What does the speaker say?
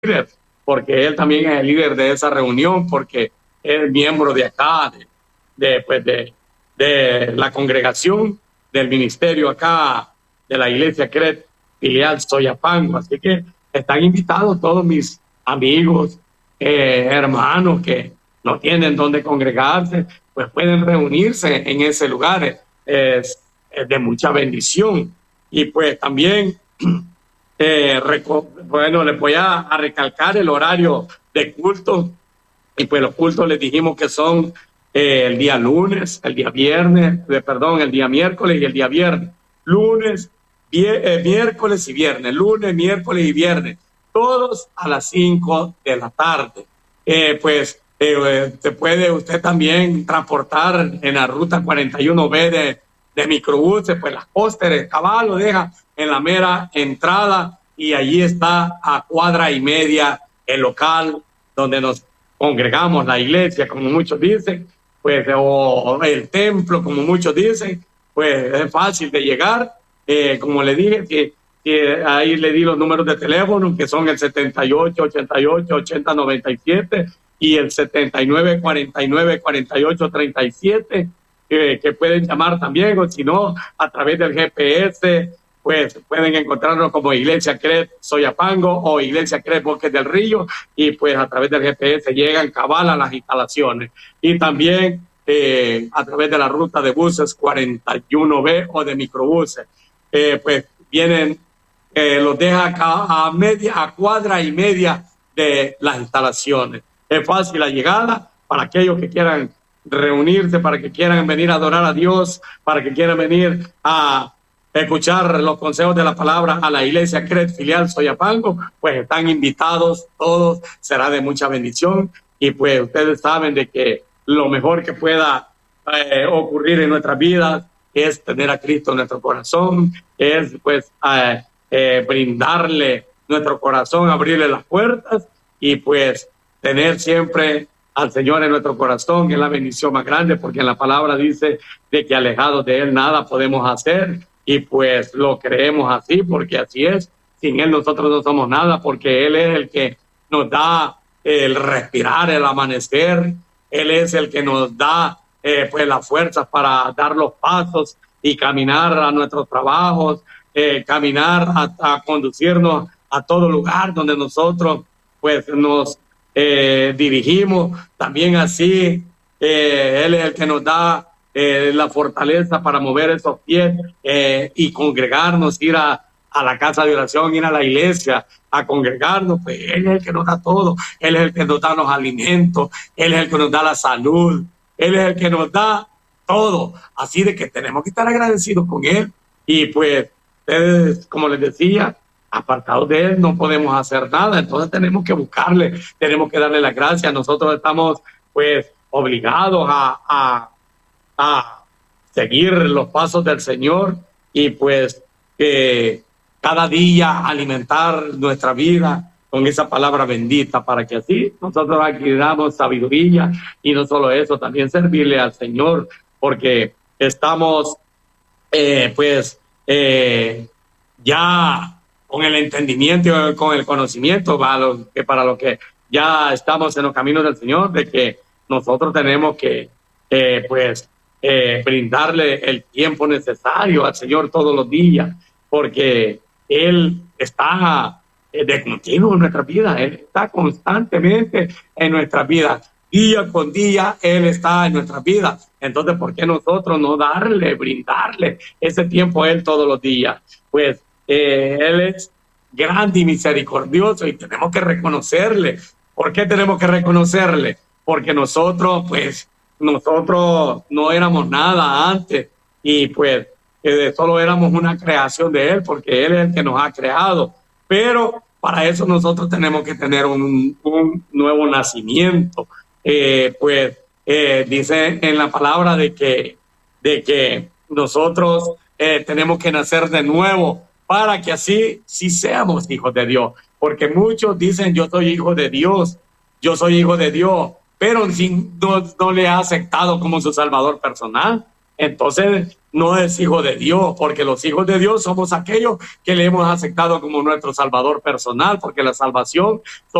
líder, porque él también es el líder de esa reunión, porque es miembro de acá, de la congregación, del ministerio acá, de la iglesia CRED, filial Soyapango. Así que están invitados todos mis amigos, hermanos que no tienen dónde congregarse, pues pueden reunirse en ese lugar. Es de mucha bendición. Y pues también, bueno, les voy a recalcar el horario de culto. Y pues los cultos les dijimos que son el día lunes, el día viernes, el día miércoles y el día viernes. Lunes, miércoles y viernes, lunes, miércoles y viernes, todos a las 5 de la tarde. Se puede usted también transportar en la ruta 41B de microbuses, pues las pósteres, cabal, lo deja en la mera entrada y allí está a cuadra y media el local donde nos congregamos, la iglesia, como muchos dicen, pues, o el templo, como muchos dicen, pues es fácil de llegar. Como le dije, que ahí le di los números de teléfono, que son el 78 88 80 97 y el 79 49 48 37, que pueden llamar también, o si no, a través del GPS, pues pueden encontrarnos como Iglesia CRED Soyapango o Iglesia CRED Bosques del Río, y pues a través del GPS llegan cabal a las instalaciones. Y también a través de la ruta de buses 41B o de microbuses, pues vienen, los deja acá a cuadra y media de las instalaciones. Es fácil la llegada para aquellos que quieran reunirse, para que quieran venir a adorar a Dios, para que quieran venir a escuchar los consejos de la palabra a la iglesia CRED filial Soyapango, pues están invitados todos, será de mucha bendición. Y pues ustedes saben de que lo mejor que pueda ocurrir en nuestras vidas es tener a Cristo en nuestro corazón, es pues brindarle nuestro corazón, abrirle las puertas y pues tener siempre al Señor en nuestro corazón, que es la bendición más grande, porque en la palabra dice de que alejados de Él nada podemos hacer. Y pues lo creemos así, porque así es. Sin Él nosotros no somos nada, porque Él es el que nos da el respirar, el amanecer. Él es el que nos da pues las fuerzas para dar los pasos y caminar a nuestros trabajos, caminar a conducirnos a todo lugar donde nosotros pues nos dirigimos. También así, Él es el que nos da la fortaleza para mover esos pies y congregarnos, ir a la casa de oración, ir a la iglesia, a congregarnos. Pues Él es el que nos da todo, Él es el que nos da los alimentos, Él es el que nos da la salud, Él es el que nos da todo. Así de que tenemos que estar agradecidos con Él. Y pues, ustedes, como les decía, apartados de Él no podemos hacer nada. Entonces tenemos que buscarle, tenemos que darle las gracias. Nosotros estamos pues obligados a seguir los pasos del Señor y pues cada día alimentar nuestra vida con esa palabra bendita, para que así nosotros adquiramos sabiduría y no solo eso, también servirle al Señor, porque estamos ya con el entendimiento y con el conocimiento para lo que ya estamos en los caminos del Señor, de que nosotros tenemos que brindarle el tiempo necesario al Señor todos los días, porque Él está de continuo en nuestra vida, Él está constantemente en nuestra vida, día con día Él está en nuestra vida. Entonces, ¿por qué nosotros no brindarle ese tiempo a Él todos los días? Pues Él es grande y misericordioso y tenemos que reconocerle. ¿Por qué tenemos que reconocerle? Porque nosotros no éramos nada antes y pues solo éramos una creación de Él, porque Él es el que nos ha creado. Pero para eso nosotros tenemos que tener un nuevo nacimiento. Dice en la palabra de que nosotros tenemos que nacer de nuevo para que así sí seamos hijos de Dios. Porque muchos dicen: yo soy hijo de Dios, pero no le ha aceptado como su Salvador personal. entonces no es hijo de Dios, porque los hijos de Dios somos aquellos que le hemos aceptado como nuestro Salvador personal, porque la salvación